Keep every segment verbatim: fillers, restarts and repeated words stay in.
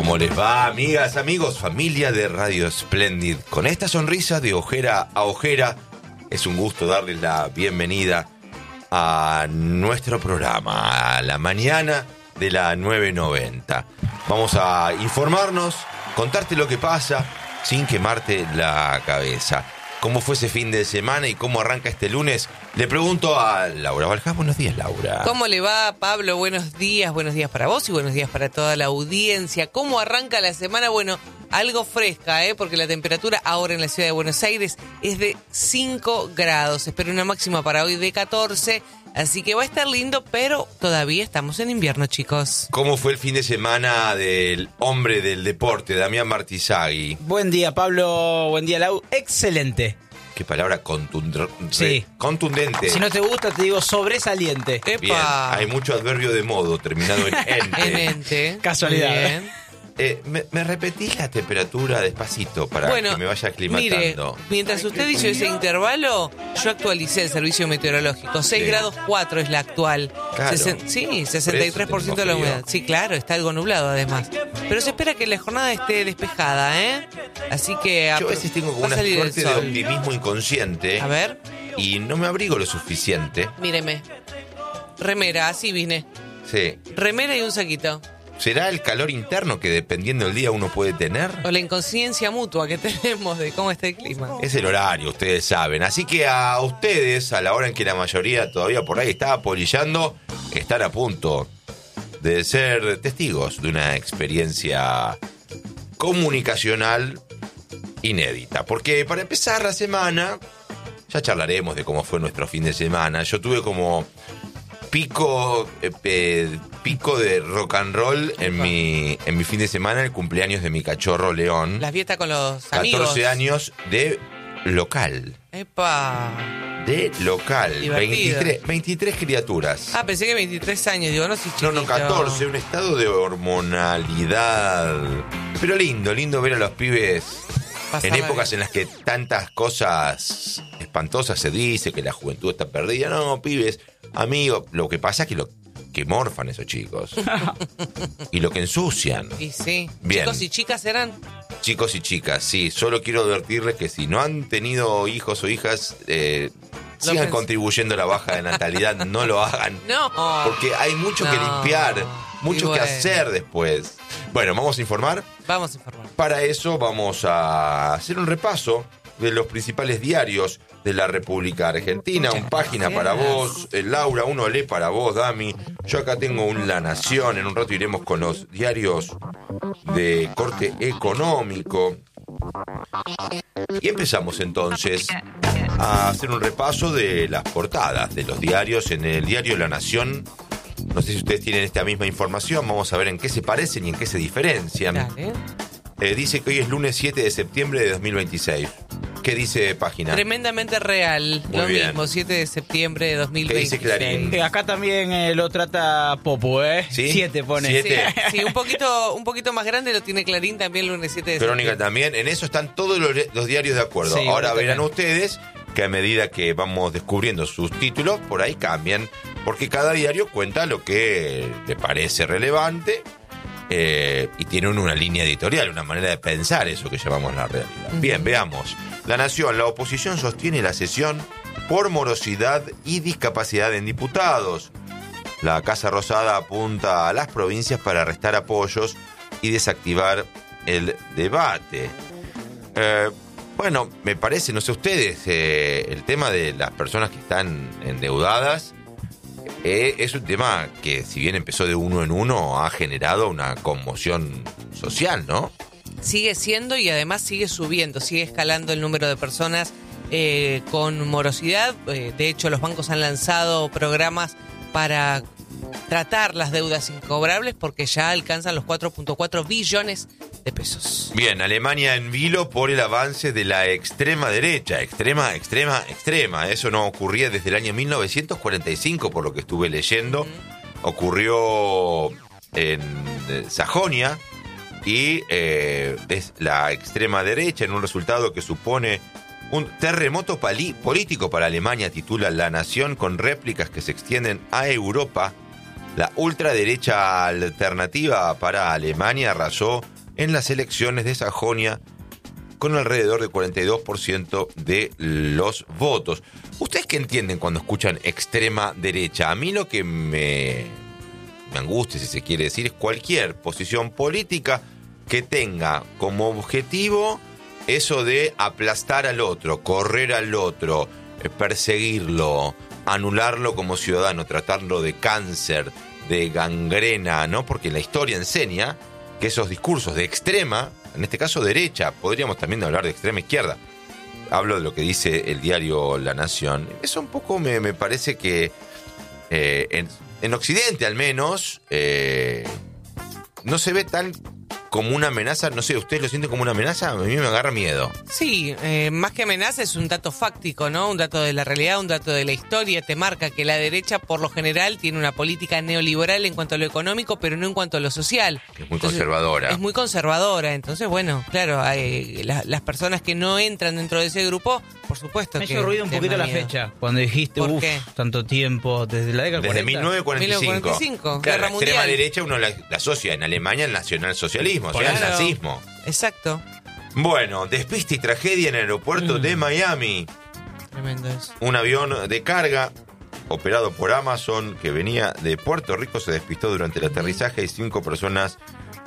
¿Cómo les va, amigas, amigos, familia de Radio Splendid? Con esta sonrisa de ojera a ojera, es un gusto darles la bienvenida a nuestro programa, a la mañana de la nueve noventa. Vamos a informarnos, contarte lo que pasa sin quemarte la cabeza. ¿Cómo fue ese fin de semana y cómo arranca este lunes? Le pregunto a Laura Baljás. Buenos días, Laura. ¿Cómo le va, Pablo? Buenos días, buenos días para vos y buenos días para toda la audiencia. ¿Cómo arranca la semana? Bueno, algo fresca, ¿eh? Porque la temperatura ahora en la ciudad de Buenos Aires es de cinco grados. Espero una máxima para hoy de catorce. Así que va a estar lindo, pero todavía estamos en invierno, chicos. ¿Cómo fue el fin de semana del hombre del deporte, Damián Martizagui? Buen día, Pablo. Buen día, Lau. Excelente. Qué palabra contundente. Sí. Contundente. Si no te gusta, te digo sobresaliente. ¡Epa! Bien, hay mucho adverbio de modo terminado en ente. En ente. Casualidad. Bien. Eh, me, ¿Me repetís la temperatura despacito para Bueno, que me vaya mire, aclimatando? mientras usted hizo ese intervalo, yo actualicé el servicio meteorológico. seis Sí. grados cuatro es la actual. Claro. Sesen- sí, sesenta y tres por ciento de la Por eso tengo humedad. Sí, claro, está algo nublado además. Pero se espera que la jornada esté despejada, ¿eh? Así que Yo a veces tengo como va a una salir el suerte de sol. optimismo inconsciente A ver, y no me abrigo lo suficiente. míreme. Remera, así vine. Sí. Remera y un saquito. ¿Será el calor interno que dependiendo del día uno puede tener? O la inconsciencia mutua que tenemos de cómo está el clima. Es el horario, ustedes saben. Así que a ustedes, a la hora en que la mayoría todavía por ahí está apolillando, están a punto de ser testigos de una experiencia comunicacional inédita. Porque para empezar la semana, ya charlaremos de cómo fue nuestro fin de semana. Yo tuve como pico eh, eh, pico de rock and roll en mi, en mi fin de semana, el cumpleaños de mi cachorro León. La fiesta con los amigos. catorce años de local. ¡Epa! De local. Divertido. veintitrés, veintitrés criaturas. Ah, pensé que veintitrés años. Digo, no soy chiquito. No, no, catorce, un estado de hormonalidad. Pero lindo, lindo ver a los pibes Pasarla en épocas bien. en las que tantas cosas espantosas se dice, que la juventud está perdida. No, pibes, amigos. Lo que pasa es que lo que morfan esos chicos. Y lo que ensucian. Y sí. Bien. Chicos y chicas eran. Chicos y chicas, sí, solo quiero advertirles que si no han tenido hijos o hijas, eh, Lo sigan pens- contribuyendo a la baja de natalidad, no lo hagan. No. Porque hay mucho que No. limpiar, mucho Y que bueno. hacer después. Bueno, vamos a informar. Vamos a informar. Para eso vamos a hacer un repaso de los principales diarios de la República Argentina. Muchas Un página gracias. para vos, eh, Laura, uno lee para vos, Dami. Yo acá tengo un La Nación, en un rato iremos con los diarios de corte económico. Y empezamos entonces a hacer un repaso de las portadas de los diarios. En el diario La Nación, no sé si ustedes tienen esta misma información, vamos a ver en qué se parecen y en qué se diferencian. Dale. Eh, dice que hoy es lunes siete de septiembre de dos mil veintiséis. ¿Qué dice página? Tremendamente real. Muy Lo bien. mismo, siete de septiembre de dos mil ¿Qué dice veintiséis. Clarín? Eh, acá también eh, lo trata Popo, ¿eh? ¿Sí? Siete pone. Siete. Sí, sí, un poquito, un poquito más grande lo tiene Clarín también lunes siete de Crónica septiembre. también. En eso están todos los, los diarios de acuerdo. Sí, Ahora totalmente. verán ustedes que a medida que vamos descubriendo sus títulos, por ahí cambian. Porque cada diario cuenta lo que le parece relevante. Eh, y tiene una línea editorial, una manera de pensar eso que llamamos la realidad. Bien, veamos. La Nación, la oposición sostiene la sesión por morosidad y discapacidad en diputados. La Casa Rosada apunta a las provincias para restar apoyos y desactivar el debate. Eh, bueno, me parece, no sé ustedes, eh, el tema de las personas que están endeudadas eh, es un tema que, si bien empezó de uno en uno, ha generado una conmoción social, ¿no? Sigue siendo y además sigue subiendo, sigue escalando el número de personas eh, con morosidad. Eh, de hecho, los bancos han lanzado programas para tratar las deudas incobrables porque ya alcanzan los cuatro punto cuatro billones de pesos. Bien, Alemania en vilo por el avance de la extrema derecha. Extrema, extrema, extrema. Eso no ocurría desde el año mil novecientos cuarenta y cinco, por lo que estuve leyendo. Uh-huh. Ocurrió en Sajonia y eh, es la extrema derecha en un resultado que supone un terremoto pali- político para Alemania, titula La Nación, con réplicas que se extienden a Europa. La ultraderecha alternativa para Alemania arrasó en las elecciones de Sajonia con alrededor del cuarenta y dos por ciento de los votos. ¿Ustedes qué entienden cuando escuchan extrema derecha? A mí lo que me, me angustia, si se quiere decir, es cualquier posición política que tenga como objetivo eso de aplastar al otro, correr al otro, perseguirlo, anularlo como ciudadano, tratarlo de cáncer, de gangrena, ¿no? Porque la historia enseña que esos discursos de extrema, en este caso derecha, podríamos también hablar de extrema izquierda, hablo de lo que dice el diario La Nación, eso un poco me, me parece que eh, en, en Occidente al menos eh, no se ve tan como una amenaza. No sé, ¿ustedes lo sienten como una amenaza? A mí me agarra miedo. Sí, eh, más que amenaza es un dato fáctico, ¿no? Un dato de la realidad, un dato de la historia. Te marca que la derecha, por lo general, tiene una política neoliberal en cuanto a lo económico, pero no en cuanto a lo social. Que es muy Entonces, conservadora. Es muy conservadora. Entonces, bueno, claro, hay, la, las personas que no entran dentro de ese grupo, por supuesto Me que... hizo ruido un te poquito da la miedo. fecha, cuando dijiste, ¿Por uff, qué? tanto tiempo, desde la década Desde cuarenta. mil novecientos cuarenta y cinco. mil novecientos cuarenta y cinco, Claro, la Guerra extrema Mundial. derecha uno la, la asocia en Alemania al nacionalsocialismo, o sea, Claro. al nazismo. Exacto. Bueno, despiste y tragedia en el aeropuerto Mm. de Miami. Tremendo eso. Un avión de carga operado por Amazon que venía de Puerto Rico se despistó durante el aterrizaje y cinco personas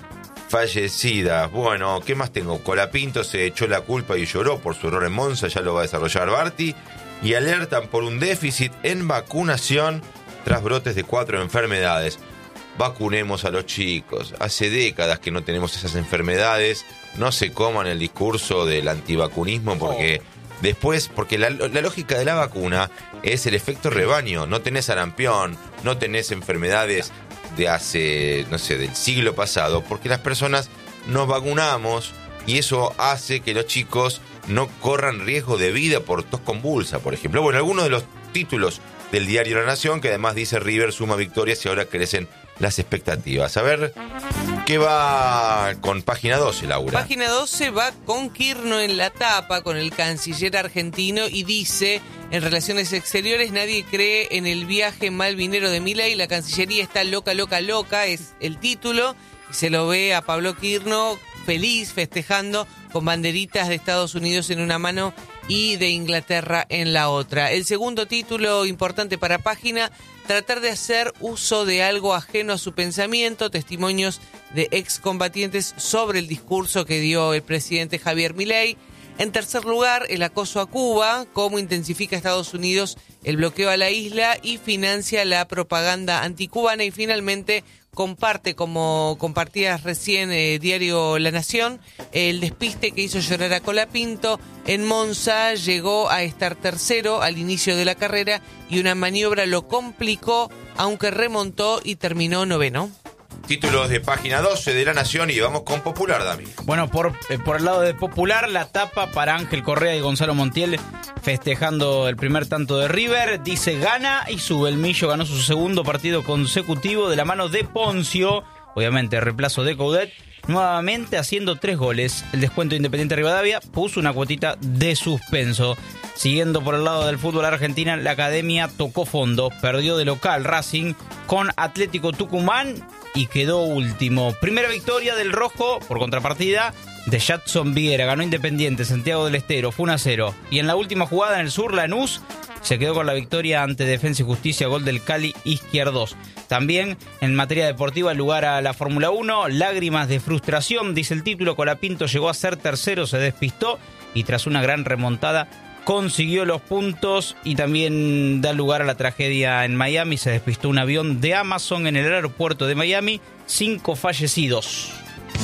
fallecidas. Bueno, ¿qué más tengo? Colapinto se echó la culpa y lloró por su error en Monza, ya lo va a desarrollar Barty. Y alertan por un déficit en vacunación tras brotes de cuatro enfermedades. Vacunemos a los chicos. Hace décadas que no tenemos esas enfermedades. No se coman el discurso del antivacunismo porque después, porque la, la lógica de la vacuna es el efecto rebaño. No tenés sarampión, no tenés enfermedades de hace, no sé, del siglo pasado, porque las personas nos vacunamos y eso hace que los chicos no corran riesgo de vida por tos convulsa, por ejemplo. Bueno, algunos de los títulos del diario La Nación, que además dice River suma victorias y ahora crecen las expectativas. A ver, ¿qué va con página doce, Laura? Página doce va con Kirchner en la tapa, con el canciller argentino, y dice, en Relaciones Exteriores, nadie cree en el viaje malvinero de Milei, la Cancillería está loca, loca, loca, es el título, y se lo ve a Pablo Kirchner feliz, festejando, con banderitas de Estados Unidos en una mano y de Inglaterra en la otra. El segundo título importante para página, tratar de hacer uso de algo ajeno a su pensamiento, testimonios de excombatientes sobre el discurso que dio el presidente Javier Milei. En tercer lugar, el acoso a Cuba, cómo intensifica Estados Unidos el bloqueo a la isla y financia la propaganda anticubana. Y finalmente, comparte, como compartías recién, eh, diario La Nación, el despiste que hizo llorar a Colapinto en Monza, llegó a estar tercero al inicio de la carrera y una maniobra lo complicó, aunque remontó y terminó noveno. Títulos de página doce de La Nación y vamos con Popular, Dami. Bueno, por, eh, por el lado de Popular, la tapa para Ángel Correa y Gonzalo Montiel festejando el primer tanto de River. Dice, gana y sube. El Millo ganó su segundo partido consecutivo de la mano de Poncio. Obviamente, reemplazo de Coudet. Nuevamente haciendo tres goles. El descuento de Independiente Rivadavia puso una cuotita de suspenso. Siguiendo por el lado del fútbol argentino, la Academia tocó fondo. Perdió de local Racing con Atlético Tucumán y quedó último. Primera victoria del Rojo, por contrapartida, de Jadson Viera. Ganó Independiente, Santiago del Estero, fue uno a cero. Y en la última jugada en el sur, Lanús se quedó con la victoria ante Defensa y Justicia, gol del Cali Izquierdos. También en materia deportiva, lugar a la Fórmula uno, lágrimas de frustración, dice el título. Colapinto llegó a ser tercero, se despistó y tras una gran remontada consiguió los puntos. Y también da lugar a la tragedia en Miami, se despistó un avión de Amazon en el aeropuerto de Miami, cinco fallecidos.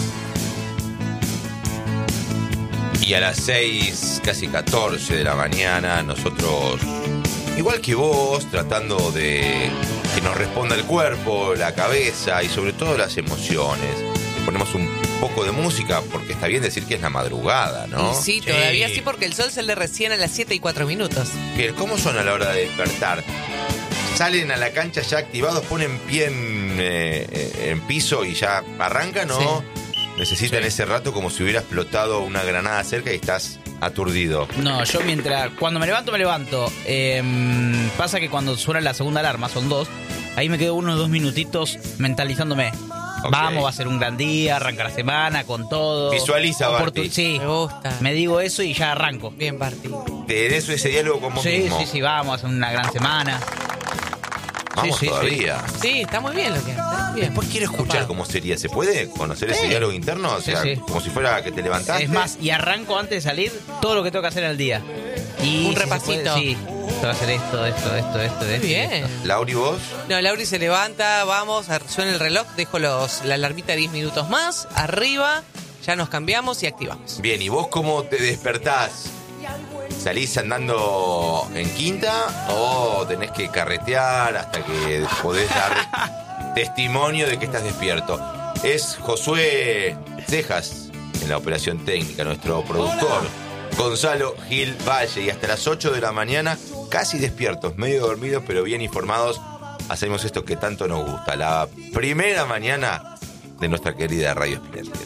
Y a las seis, casi catorce de la mañana, nosotros, igual que vos, tratando de que nos responda el cuerpo, la cabeza y sobre todo las emociones. Le ponemos un poco de música porque está bien decir que es la madrugada, ¿no? Y sí, todavía sí, porque el sol sale recién a las siete y cuatro minutos. Bien, ¿cómo son a la hora de despertar? ¿Salen a la cancha ya activados, ponen pie en, eh, en piso y ya arrancan o Sí. necesitan ese rato como si hubiera explotado una granada cerca y estás aturdido? No, yo mientras... Cuando me levanto, me levanto. Eh, pasa que cuando suena la segunda alarma, son dos, ahí me quedo unos dos minutitos mentalizándome. Ok. Vamos, va a ser un gran día, arranca la semana con todo. Visualiza, Oportun- Barty. Sí, Me gusta. me digo eso y ya arranco. Bien, Barty. Tenés ese diálogo con vos Sí, mismo. sí, sí, vamos, a hacer una gran semana. Vamos Sí, sí, todavía. Sí, está muy bien lo que hace. Bien. Después quiero escuchar Copado. cómo sería. ¿Se puede conocer ese Sí. diálogo interno? O Sí, sea, sí. como si fuera que te levantaste. Es más, y arranco antes de salir todo lo que tengo que hacer al día. Y Un si se repasito. puede, sí, tengo que hacer esto, esto, esto, esto, Muy esto. y bien. esto. Lauri, vos. No, Lauri se levanta, vamos, a- suena el reloj, dejo los, la alarmita diez minutos más, arriba, ya nos cambiamos y activamos. Bien, ¿y vos cómo te despertás? ¿Salís andando en quinta o tenés que carretear hasta que podés dar testimonio de que estás despierto? Es Josué Cejas en la operación técnica, nuestro productor. Gonzalo Gil Valle, y hasta las ocho de la mañana, casi despiertos, medio dormidos, pero bien informados, hacemos esto que tanto nos gusta, la primera mañana de nuestra querida Radio Splendid.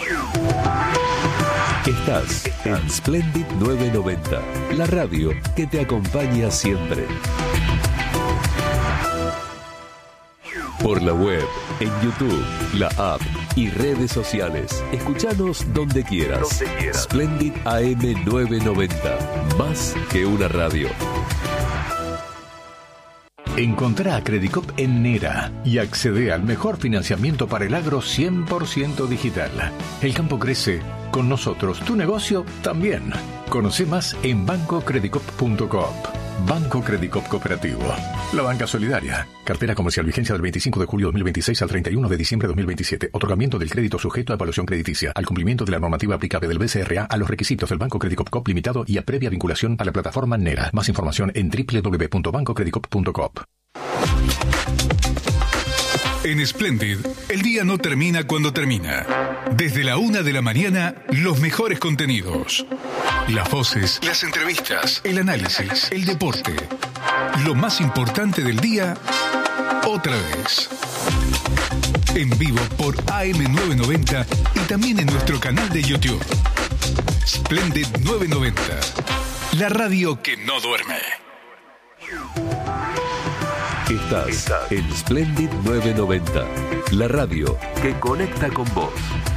Estás en Splendid novecientos noventa, la radio que te acompaña siempre. Por la web, en YouTube, la app y redes sociales. Escuchanos donde quieras. Donde quieras. Splendid A M novecientos noventa, más que una radio. Encontrá a Credicop en Nera y accede al mejor financiamiento para el agro cien por ciento digital. El campo crece, con nosotros tu negocio también. Conoce más en banco credicop punto coop. Banco Credicop Cooperativo. La banca solidaria. Cartera comercial, vigencia del veinticinco de julio de dos mil veintiséis al treinta y uno de diciembre de dos mil veintisiete. Otorgamiento del crédito sujeto a evaluación crediticia. Al cumplimiento de la normativa aplicable del B C R A a los requisitos del Banco Credicop Coop Limitado y a previa vinculación a la plataforma Nera. Más información en doble u doble u doble u punto banco credicop punto coop. En Splendid, el día no termina cuando termina. Desde la una de la mañana, los mejores contenidos. Las voces, las entrevistas, el análisis, el deporte. Lo más importante del día, otra vez. En vivo por A M novecientos noventa y también en nuestro canal de YouTube. Splendid novecientos noventa, la radio que no duerme. Estás en Splendid novecientos noventa, la radio que conecta con vos.